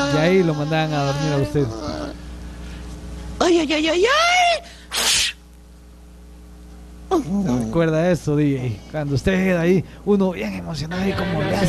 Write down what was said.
Y ahí lo mandaban a dormir a usted. ¡Ay, ay, ay, ay, ay! ¿Se recuerda eso, DJ? Cuando usted ahí, uno bien emocionado y como le hace